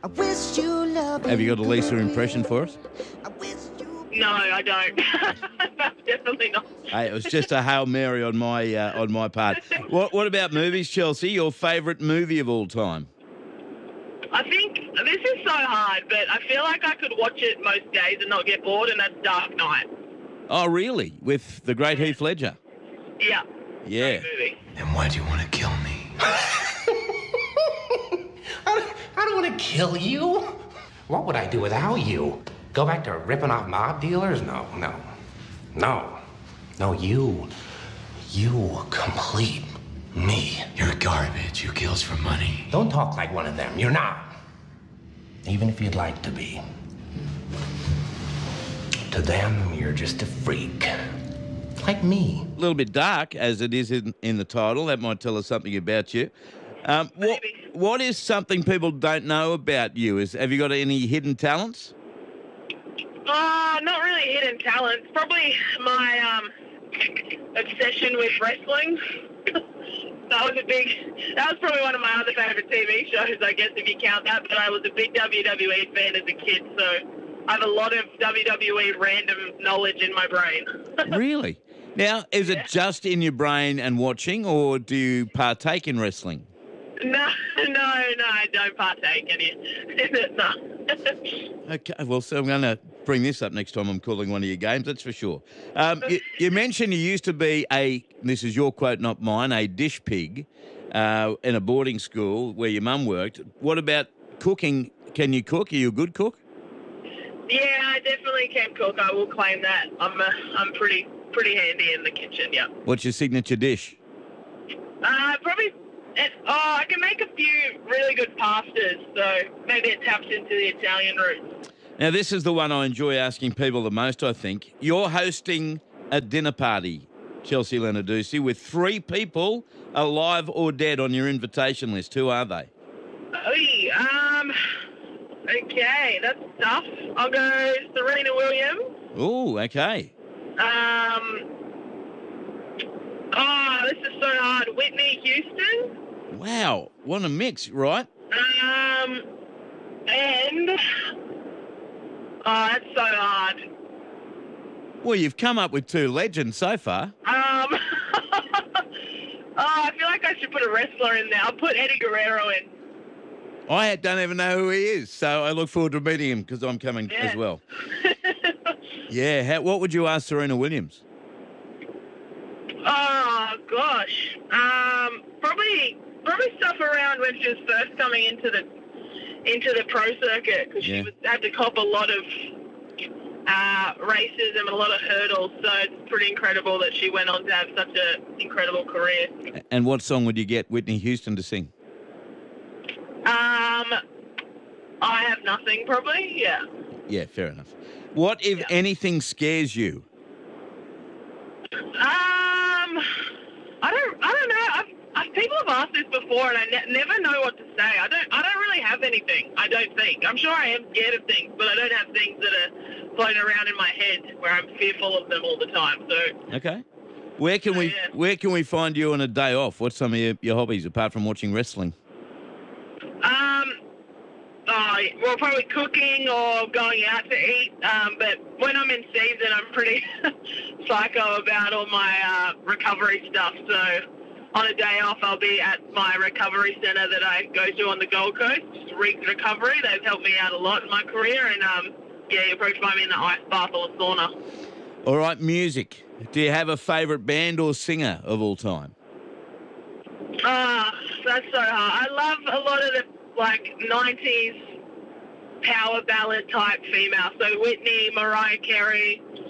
I wish you love. Have you got a Lisa impression for us? I wish you. No, I don't. Definitely not. Hey, it was just a Hail Mary on my part. What about movies, Chelsea? Your favourite movie of all time? I think this is so hard, but I feel like I could watch it most days and not get bored, and that's Dark Knight. Oh, really? With the great Heath Ledger? Yeah. Yeah. Great movie. And why do you want to kill me? I don't want to kill you. What would I do without you? Go back to ripping off mob dealers? No. No, you complete me. You're garbage. Who kills for money? Don't talk like one of them. You're not. Even if you'd like to be. To them, you're just a freak. Like me. A little bit dark, as it is in the title. That might tell us something about you. What is something people don't know about you? Have you got any hidden talents? Not really hidden talents. Probably my obsession with wrestling. That was probably one of my other favourite TV shows, I guess, if you count that. But I was a big WWE fan as a kid, so I have a lot of WWE random knowledge in my brain. Really? Now, is it just in your brain and watching, or do you partake in wrestling? No, I don't partake in it. No. Okay, well, so I'm going to bring this up next time I'm calling one of your games, that's for sure. You mentioned you used to be this is your quote, not mine, a dish pig in a boarding school where your mum worked. What about cooking? Can you cook? Are you a good cook? Yeah, I definitely can cook. I will claim that. I'm pretty handy in the kitchen, yeah. What's your signature dish? Probably... I can make a few really good pastas, so maybe it taps into the Italian roots. Now, this is the one I enjoy asking people the most, I think. You're hosting a dinner party, Chelsea Lenarduzzi, with 3 people alive or dead on your invitation list. Who are they? Okay, that's tough. I'll go Serena Williams. Oh, okay. This is so hard. Whitney Houston. Wow, what a mix, right? And that's so hard. Well, you've come up with 2 legends so far. I feel like I should put a wrestler in there. I'll put Eddie Guerrero in. I don't even know who he is, so I look forward to meeting him because I'm coming as well. Yeah, what would you ask Serena Williams? Oh gosh, probably stuff around when she was first coming into the pro circuit, because she had to cop a lot of racism and a lot of hurdles. So it's pretty incredible that she went on to have such an incredible career. And what song would you get Whitney Houston to sing? I Have Nothing, probably. Yeah. Yeah, fair enough. What, if anything, scares you? I don't know. People have asked this before, and I never know what to say. I don't really have anything. I don't think. I'm sure I am scared of things, but I don't have things that are floating around in my head where I'm fearful of them all the time. So okay, where can we find you on a day off? What's some of your hobbies apart from watching wrestling? Well, probably cooking or going out to eat. But when I'm in season, I'm pretty psycho about all my recovery stuff. So on a day off, I'll be at my recovery centre that I go to on the Gold Coast, Reeks Recovery. They've helped me out a lot in my career. And, you'll probably find me in the ice bath or sauna. All right, music. Do you have a favourite band or singer of all time? That's so hard. I love a lot of the, 90s power ballad type female. So Whitney, Mariah Carey,